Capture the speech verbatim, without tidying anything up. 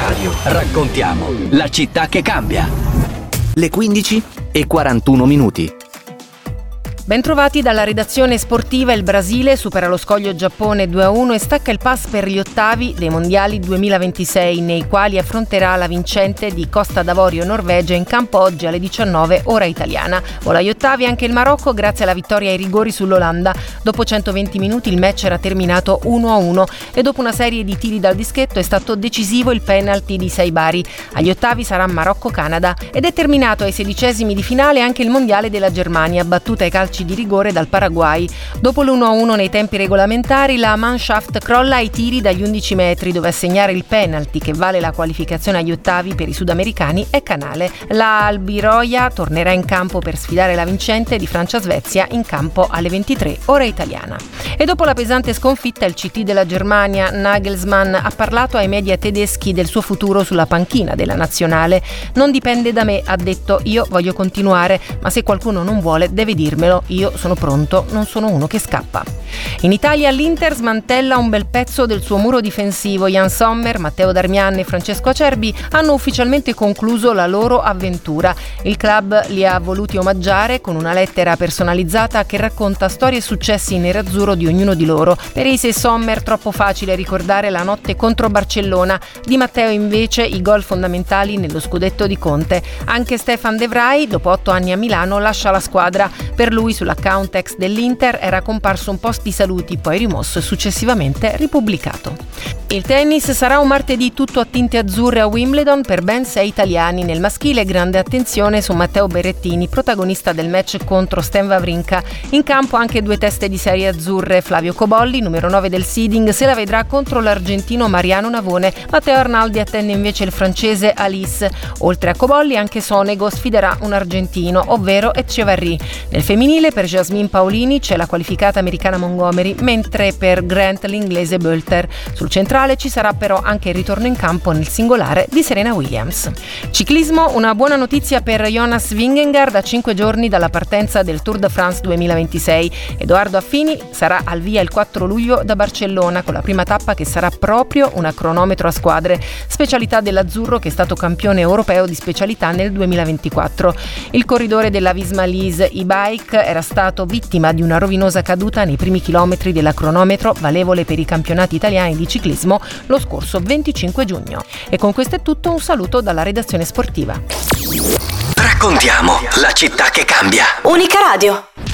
Radio. Raccontiamo la città che cambia. Le quindici e quarantuno minuti. Bentrovati dalla redazione sportiva. Il Brasile supera lo scoglio Giappone due a uno e stacca il pass per gli ottavi dei mondiali duemilaventisei, nei quali affronterà la vincente di Costa d'Avorio Norvegia in campo oggi alle diciannove ora italiana. Vola agli ottavi anche il Marocco grazie alla vittoria ai rigori sull'Olanda. Dopo centoventi minuti il match era terminato uno a uno e dopo una serie di tiri dal dischetto è stato decisivo il penalty di Saibari. Agli ottavi sarà Marocco-Canada ed è terminato ai sedicesimi di finale anche il mondiale della Germania, battuta ai calci di rigore dal Paraguay. Dopo l'uno a uno nei tempi regolamentari, la Mannschaft crolla ai tiri dagli undici metri, dove a segnare il penalty che vale la qualificazione agli ottavi per i sudamericani è Canale. La Albiroia tornerà in campo per sfidare la vincente di Francia-Svezia in campo alle ventitré ora italiana. E dopo la pesante sconfitta, il C T della Germania, Nagelsmann, ha parlato ai media tedeschi del suo futuro sulla panchina della nazionale. Non dipende da me, ha detto, io voglio continuare, ma se qualcuno non vuole deve dirmelo. Io sono pronto, non sono uno che scappa. In Italia l'Inter smantella un bel pezzo del suo muro difensivo. Jan Sommer, Matteo Darmian e Francesco Acerbi hanno ufficialmente concluso la loro avventura. Il club li ha voluti omaggiare con una lettera personalizzata che racconta storie e successi nerazzurro di ognuno di loro. Per Ise e Sommer troppo facile ricordare la notte contro Barcellona, di Matteo invece i gol fondamentali nello scudetto di Conte. Anche Stefan De Vrij, dopo otto anni a Milano, lascia la squadra. Per lui sull'account ex dell'Inter era comparso un post di saluti, poi rimosso e successivamente ripubblicato. Il tennis sarà un martedì tutto a tinte azzurre a Wimbledon per ben sei italiani. Nel maschile grande attenzione su Matteo Berrettini, protagonista del match contro Stan Wawrinka. In campo anche due teste di serie azzurre. Flavio Cobolli, numero nove del seeding, se la vedrà contro l'argentino Mariano Navone. Matteo Arnaldi attende invece il francese Alice. Oltre a Cobolli anche Sonego sfiderà un argentino, ovvero Etcheverry. Nel femminile per Jasmine Paolini c'è la qualificata americana Montgomery, mentre per Grant l'inglese Bölter. Sul centrale ci sarà però anche il ritorno in campo nel singolare di Serena Williams. Ciclismo, una buona notizia per Jonas Vingegaard a cinque giorni dalla partenza del Tour de France duemilaventisei. Edoardo Affini sarà al via il quattro luglio da Barcellona con la prima tappa che sarà proprio una cronometro a squadre, specialità dell'azzurro che è stato campione europeo di specialità nel duemilaventiquattro. Il corridore della Visma Lease e-bike era stato vittima di una rovinosa caduta nei primi chilometri della cronometro valevole per i campionati italiani di ciclismo lo scorso venticinque giugno. E con questo è tutto, un saluto dalla redazione sportiva. Raccontiamo la città che cambia. Unica Radio.